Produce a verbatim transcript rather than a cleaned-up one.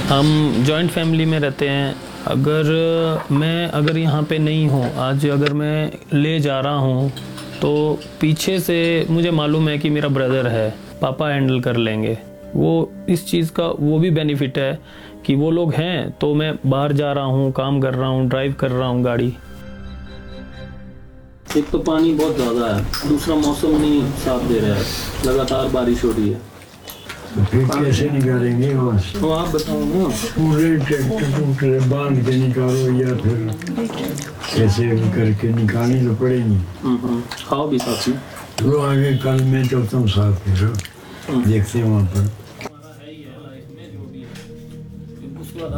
हम joint family में रहते हैं। अगर मैं अगर यहाँ पे नहीं हूँ, आज अगर मैं ले जा रहा हूँ तो पीछे से मुझे मालूम है कि मेरा ब्रदर है, पापा हैंडल कर लेंगे। वो इस चीज़ का वो भी बेनिफिट है कि वो लोग हैं, तो मैं बाहर जा रहा हूँ, काम कर रहा हूँ, ड्राइव कर रहा हूँ गाड़ी। एक तो पानी बहुत ज़्यादा है, दूसरा मौसम नहीं साथ दे रहा है, लगातार बारिश हो रही है। तो फिर कैसे निकालेंगे वहाँ से? तो आप बताओ ना। पूरे ट्रैक्टर टूटे बांध के निकालो या फिर कैसे भी करके निकालनी तो पड़ेगी। खाओ भी साथ में। तो आगे कल में तो तुम साथ में रहो, देखते हैं वहाँ पर।